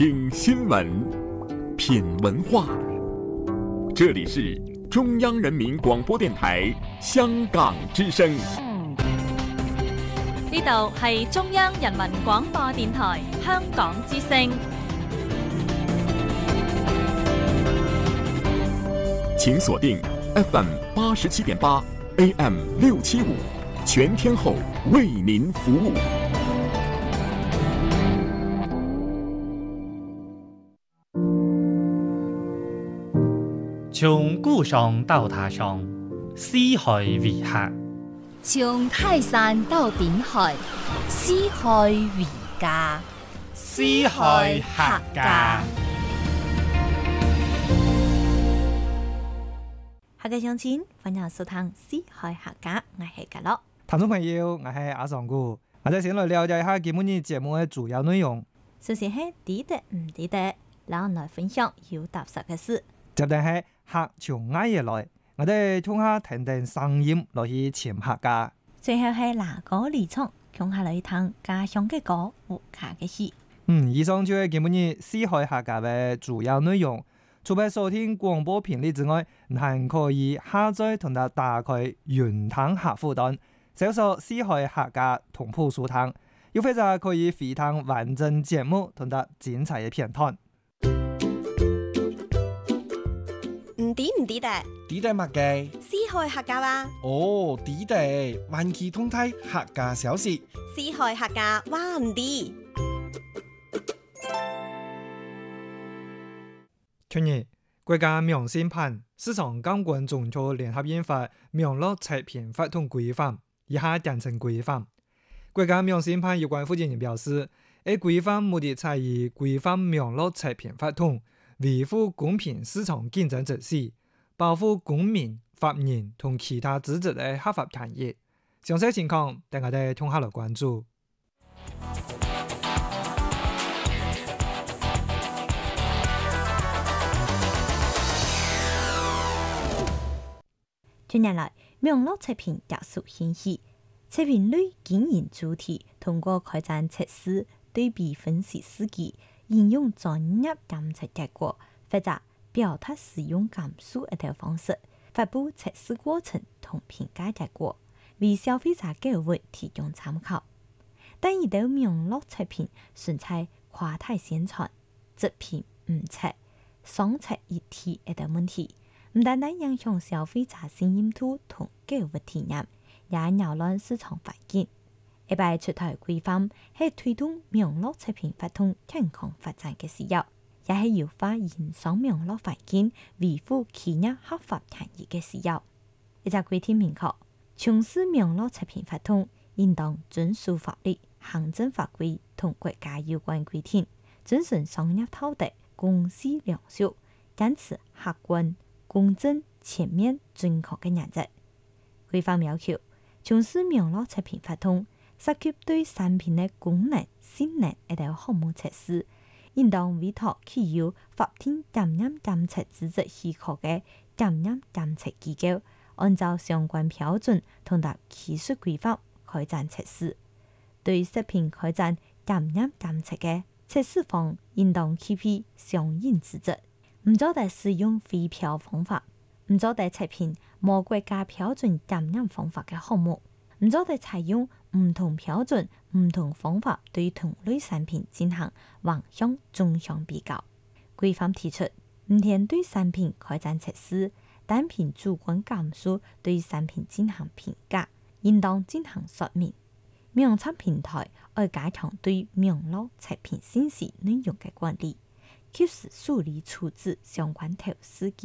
听新闻，品文化。这里是中央人民廣播電台香港之聲。 呢度係中央人民廣播電台香港之聲。 請鎖定 FM 87.8 AM 675，全天候為您服務。 從故鄉到他鄉，四海為客； 從泰山到濱海，四海為家。 四海客家。 客家鄉親，歡迎收聽四海客家，我係嘉樂。 聽眾朋友，我係阿尚哥，我哋先來了解一下今日節目嘅主要內容。 首先係知得唔知得，然後來分享有踏實嘅事。 接住係客從外而來，我哋聽下聽聽聲音落去潛客家。 最後係拿歌離場，共下來聽家鄉嘅歌和客嘅戲。 以上就係今日四海客家嘅主要內容。除咗收聽廣播頻率之外，還可以下載同埋打開雲聽客戶端，搜索四海客家同步收聽，又或者可以回聽完整節目同埋精彩嘅片段。 唔知得？ 知得乜嘅？ 四海客家話。 哦，知得，環球通態客家小事。 四海客家話唔知。 去年，國家農審盤市場監管總署聯合印發《農樂測評法同規範》，以下簡稱規範。國家農審盤有關負責人表示，該規範目的在於規範農樂測評法同，維護公平市場競爭秩序，保護公民、法人同其他資質嘅合法權益。詳細情況等我哋聽下來關注。 近年來，農樂測評加速興起，測評類經營主體通過開展測試、對比分析事件，應用專業監測結果，或者表達使用監數一條方式，發布測試過程同評價結果，為消費者購物提供參考。但一到農樂測評純粹誇大宣傳、質評唔測、雙測一體一條問題。唔單單影響消費者信任度同購物體驗，也擾亂市場環境。一擺出台規範係推動農樂測評法同健康發展嘅需要，也係優化營商農樂環境、維護企業合法權益嘅需要。一隻規定明確，從事農樂測評法同應當遵守法律、行政法規同國家有關規定，遵循商業道德、公司良俗，堅持客觀、公正、全面、準確嘅原則。規範要求，從事農樂測評法同涉及對產品嘅功能、性能一條項目測試，應當委託具有法定檢驗監測資質許可嘅檢驗監測機構，按照相關標準同埋技術規範開展測試。對食品開展檢驗監測嘅測試方，應當具備相應資質。唔做地使用非標方法，唔做地測評無國家標準檢驗方法嘅項目，唔做地採用唔同標準、唔同方法對同類產品進行橫向、縱向比較。規範提出，唔應對產品開展測試，單憑主觀感受對產品進行評價，應當進行說明。農產平台要加強對農樂測評信息內容嘅管理，及時處理處置相關投訴。